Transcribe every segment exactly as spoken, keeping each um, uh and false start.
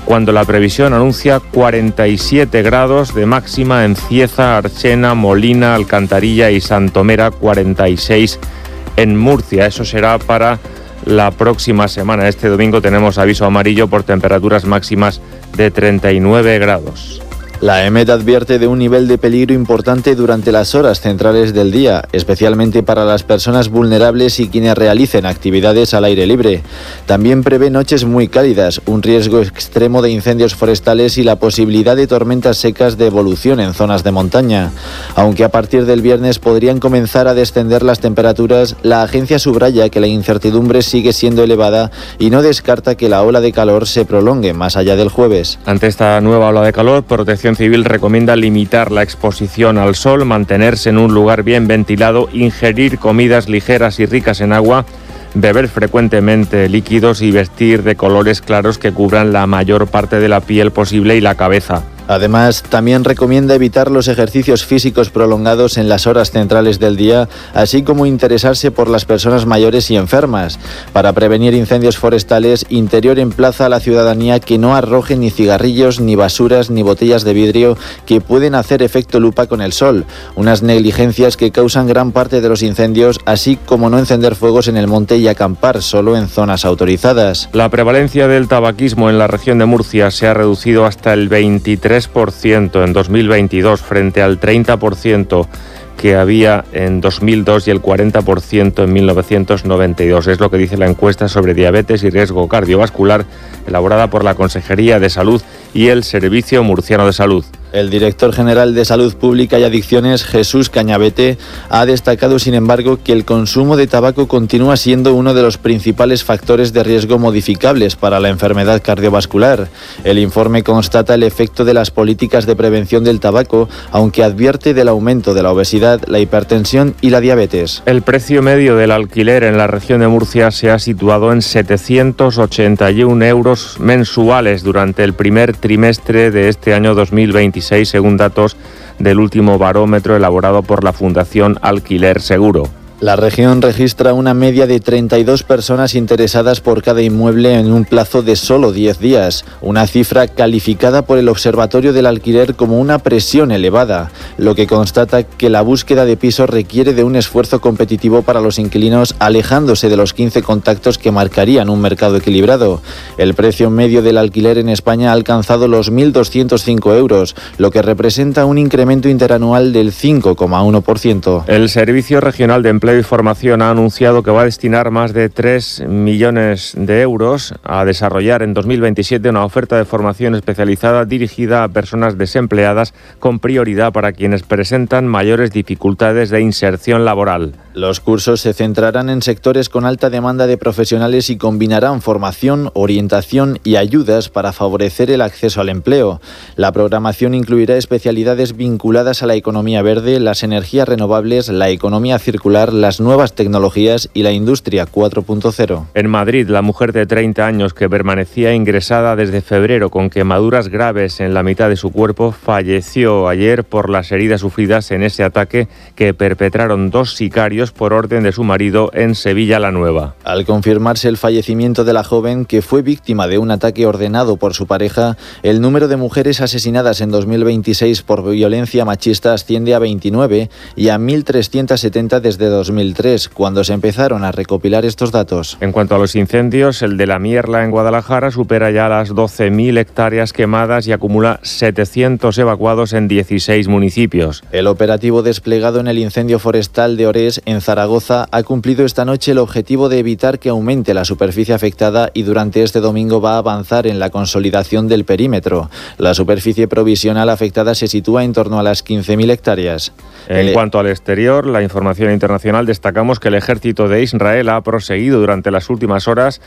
cuando la previsión anuncia cuarenta y siete grados de máxima en Cieza, Archena, Molina, Alcantarilla y Santomera, cuarenta y seis en Murcia. Eso será para la próxima semana. Este domingo tenemos aviso amarillo por temperaturas máximas de treinta y nueve grados. La EMET advierte de un nivel de peligro importante durante las horas centrales del día, especialmente para las personas vulnerables y quienes realicen actividades al aire libre. También prevé noches muy cálidas, un riesgo extremo de incendios forestales y la posibilidad de tormentas secas de evolución en zonas de montaña. Aunque a partir del viernes podrían comenzar a descender las temperaturas, la agencia subraya que la incertidumbre sigue siendo elevada y no descarta que la ola de calor se prolongue más allá del jueves. Ante esta nueva ola de calor, Protección Civil recomienda limitar la exposición al sol, mantenerse en un lugar bien ventilado, ingerir comidas ligeras y ricas en agua, beber frecuentemente líquidos y vestir de colores claros que cubran la mayor parte de la piel posible y la cabeza. Además, también recomienda evitar los ejercicios físicos prolongados en las horas centrales del día, así como interesarse por las personas mayores y enfermas. Para prevenir incendios forestales, Interior emplaza a la ciudadanía que no arroje ni cigarrillos, ni basuras, ni botellas de vidrio que pueden hacer efecto lupa con el sol, unas negligencias que causan gran parte de los incendios, así como no encender fuegos en el monte y acampar solo en zonas autorizadas. La prevalencia del tabaquismo en la región de Murcia se ha reducido hasta el veintitrés por ciento en dos mil veintidós frente al treinta por ciento que había en dos mil dos y el cuarenta por ciento en mil novecientos noventa y dos. Es lo que dice la encuesta sobre diabetes y riesgo cardiovascular elaborada por la Consejería de Salud y el Servicio Murciano de Salud. El director general de Salud Pública y Adicciones, Jesús Cañavete, ha destacado, sin embargo, que el consumo de tabaco continúa siendo uno de los principales factores de riesgo modificables para la enfermedad cardiovascular. El informe constata el efecto de las políticas de prevención del tabaco, aunque advierte del aumento de la obesidad, la hipertensión y la diabetes. El precio medio del alquiler en la región de Murcia se ha situado en setecientos ochenta y un euros mensuales durante el primer trimestre de este año dos mil veintiséis, según datos del último barómetro elaborado por la Fundación Alquiler Seguro. La región registra una media de treinta y dos personas interesadas por cada inmueble en un plazo de solo diez días, una cifra calificada por el Observatorio del Alquiler como una presión elevada, lo que constata que la búsqueda de pisos requiere de un esfuerzo competitivo para los inquilinos, alejándose de los quince contactos que marcarían un mercado equilibrado. El precio medio del alquiler en España ha alcanzado los mil doscientos cinco euros, lo que representa un incremento interanual del cinco coma uno por ciento. El Servicio Regional de Empleo y Formación ha anunciado que va a destinar más de tres millones de euros a desarrollar en dos mil veintisiete una oferta de formación especializada dirigida a personas desempleadas con prioridad para quienes presentan mayores dificultades de inserción laboral. Los cursos se centrarán en sectores con alta demanda de profesionales y combinarán formación, orientación y ayudas para favorecer el acceso al empleo. La programación incluirá especialidades vinculadas a la economía verde, las energías renovables, la economía circular, las nuevas tecnologías y la industria cuatro punto cero. En Madrid, la mujer de treinta años que permanecía ingresada desde febrero con quemaduras graves en la mitad de su cuerpo falleció ayer por las heridas sufridas en ese ataque que perpetraron dos sicarios por orden de su marido en Sevilla la Nueva. Al confirmarse el fallecimiento de la joven, que fue víctima de un ataque ordenado por su pareja, el número de mujeres asesinadas en dos mil veintiséis por violencia machista asciende a veintinueve y a mil trescientos setenta desde dos mil tres, cuando se empezaron a recopilar estos datos. En cuanto a los incendios, el de la Mierla en Guadalajara supera ya las doce mil hectáreas quemadas y acumula setecientos evacuados en dieciséis municipios. El operativo desplegado en el incendio forestal de Orés, en Zaragoza, ha cumplido esta noche el objetivo de evitar que aumente la superficie afectada y durante este domingo va a avanzar en la consolidación del perímetro. La superficie provisional afectada se sitúa en torno a las quince mil hectáreas. En el... cuanto al exterior, la información internacional, destacamos que el ejército de Israel ha proseguido durante las últimas horas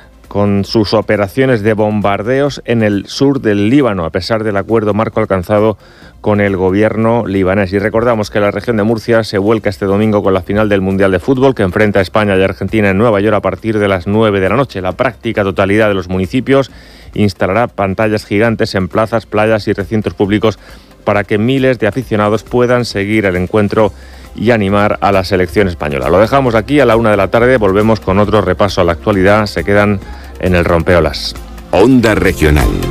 con sus operaciones de bombardeos en el sur del Líbano, a pesar del acuerdo marco alcanzado con el gobierno libanés. Y recordamos que la región de Murcia se vuelca este domingo con la final del Mundial de Fútbol, que enfrenta a España y Argentina en Nueva York a partir de las nueve de la noche. La práctica totalidad de los municipios instalará pantallas gigantes en plazas, playas y recintos públicos para que miles de aficionados puedan seguir el encuentro y animar a la selección española. Lo dejamos aquí, a la una de la tarde volvemos con otro repaso a la actualidad. Se quedan en el rompeolas. Onda Regional.